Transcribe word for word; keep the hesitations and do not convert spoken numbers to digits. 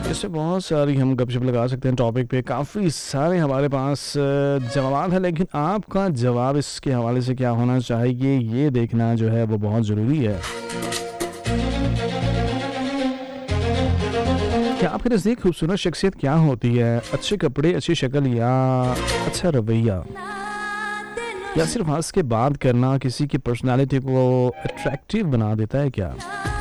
इससे बहुत सारी हम गपशप लगा सकते हैं टॉपिक पे, काफ़ी सारे हमारे पास जवाब है, लेकिन आपका जवाब इसके हवाले से क्या होना चाहिए ये देखना जो है वो बहुत ज़रूरी है। क्या आपके नज़दीक खूबसूरत शख्सियत क्या होती है? अच्छे कपड़े, अच्छी शक्ल या अच्छा रवैया, या सिर्फ हंस के बात करना किसी की पर्सनालिटी को अट्रैक्टिव बना देता है क्या?